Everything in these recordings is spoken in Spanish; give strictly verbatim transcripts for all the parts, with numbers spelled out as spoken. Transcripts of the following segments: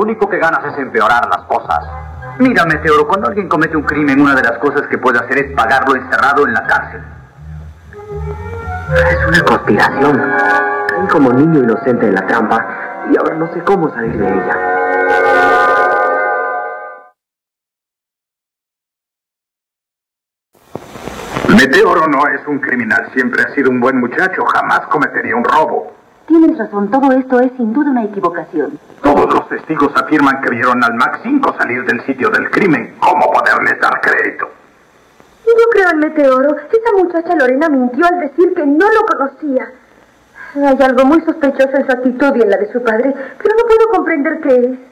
único que ganas es empeorar las cosas. Mira, Meteoro, cuando alguien comete un crimen, una de las cosas que puede hacer es pagarlo encerrado en la cárcel. Es una conspiración. Caí como niño inocente en la trampa y ahora no sé cómo salir de ella. Meteoro no es un criminal, siempre ha sido un buen muchacho, jamás cometería un robo. Tienes razón, todo esto es sin duda una equivocación. Todos los testigos afirman que vieron al Mac cinco salir del sitio del crimen. ¿Cómo poderles dar crédito? Yo creo en Meteoro. Esa muchacha Lorena mintió al decir que no lo conocía. Hay algo muy sospechoso en su actitud y en la de su padre, pero no puedo comprender qué es.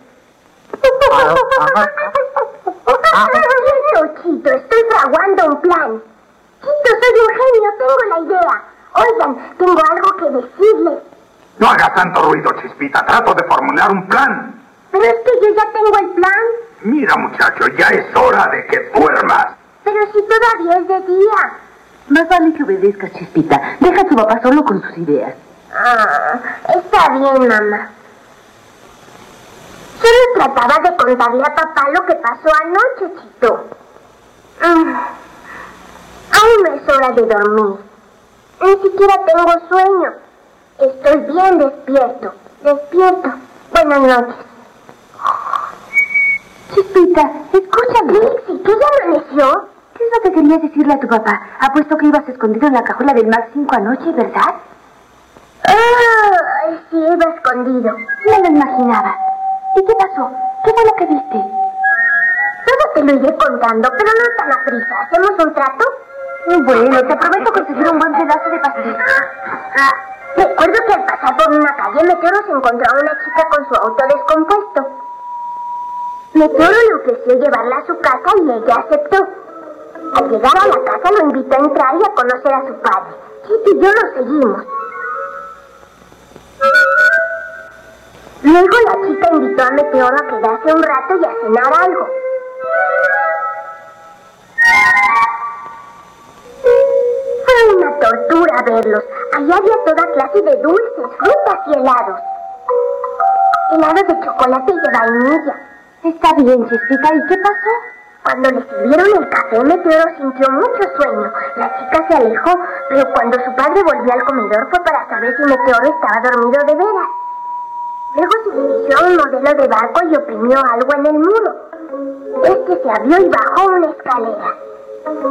Chito, Chito, estoy fraguando un plan. Chito, soy un genio, tengo la idea. Oigan, tengo algo que decirles. No hagas tanto ruido, Chispita. Trato de formular un plan. Pero es que yo ya tengo el plan. Mira, muchacho, ya es hora de que duermas. Pero si todavía es de día. Más vale que obedezcas, Chispita. Deja a tu papá solo con sus ideas. Ah, está bien, mamá. Solo trataba de contarle a papá lo que pasó anoche, Chito. Mm. Aún no es hora de dormir. Ni siquiera tengo sueño. Estoy bien despierto. Despierto. Buenas noches. Chispita, escúchame. Trixie, ¿qué ya amaneció? ¿Qué es lo que querías decirle a tu papá? Apuesto que ibas escondido en la cajuela del Mac cinco anoche, ¿verdad? Ah, sí, iba escondido. Me lo imaginaba. ¿Y qué pasó? ¿Qué fue lo que viste? Todo te lo iré contando, pero no tan a prisa. ¿Hacemos un trato? Bueno, te prometo conseguir un buen pedazo de pastel. Ah, recuerdo que al pasar por una calle, Meteoro se encontró a una chica con su auto descompuesto. Meteoro le ofreció llevarla a su casa y ella aceptó. Al llegar a la casa lo invitó a entrar y a conocer a su padre. Chito y yo lo seguimos. Luego la chica invitó a Meteoro a quedarse un rato y a cenar algo. Fue una tortura verlos. Allá había toda clase de dulces, frutas y helados. Helados de chocolate y de vainilla. Está bien, Chispita. ¿Y qué pasó? Cuando le sirvieron el café, Meteoro sintió mucho sueño. La chica se alejó, pero cuando su padre volvió al comedor fue para saber si Meteoro estaba dormido de veras. Luego se dirigió a un modelo de barco y oprimió algo en el muro. Este se abrió y bajó una escalera.